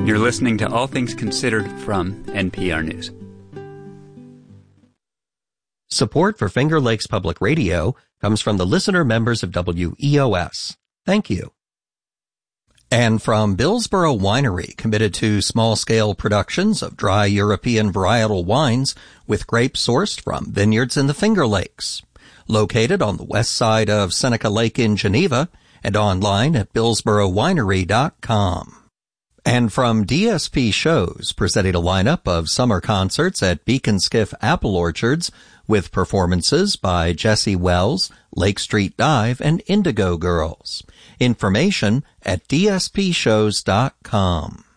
You're listening to All Things Considered from NPR News. Support for Finger Lakes Public Radio comes from the listener members of WEOS. Thank you. And from Billsboro Winery, committed to small-scale productions of dry European varietal wines with grapes sourced from vineyards in the Finger Lakes. Located on the west side of Seneca Lake in Geneva and online at BillsboroWinery.com. And from DSP Shows, presenting a lineup of summer concerts at Beacon Skiff Apple Orchards with performances by Jesse Wells, Lake Street Dive, and Indigo Girls. Information at DSPshows.com.